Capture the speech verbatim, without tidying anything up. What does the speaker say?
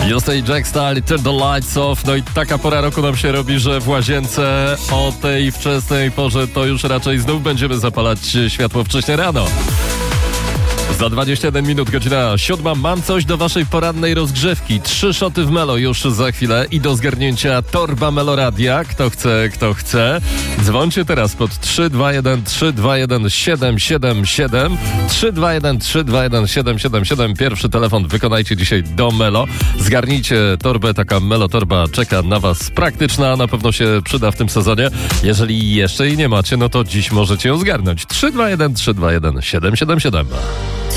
Justin Jack Style, Turn the Lights Off. No i taka pora roku nam się robi, że w łazience o tej wczesnej porze to już raczej znów będziemy zapalać światło wcześnie rano. Za dwadzieścia jeden minut, godzina siódma. Mam coś do waszej porannej rozgrzewki. Trzy szoty w Melo już za chwilę i do zgarnięcia torba Meloradia. Kto chce, kto chce. Dzwońcie teraz pod trzy dwa jeden trzy dwa jeden siedem siedem siedem. trzy dwa jeden trzy dwa jeden siedem siedem siedem. Pierwszy telefon wykonajcie dzisiaj do Melo. Zgarnijcie torbę, taka Melo torba czeka na was praktyczna. Na pewno się przyda w tym sezonie. Jeżeli jeszcze jej nie macie, no to dziś możecie ją zgarnąć. trzy dwa jeden trzy dwa jeden siedem siedem siedem.